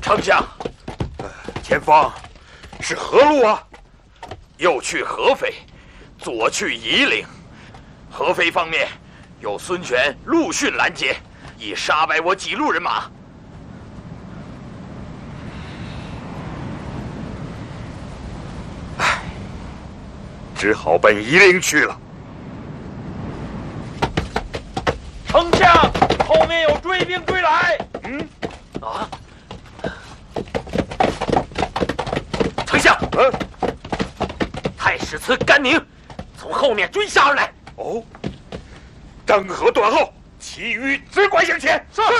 丞相， 前方是何路啊？ 右去合肥，左去夷陵。合肥方面有孙权陆逊拦截，已杀败我几路人马。 只好奔夷陵去了。 丞相，后面有追兵追来。丞相，太史慈、甘宁从后面追杀而来。 哦，张合断后，其余只管向前。是。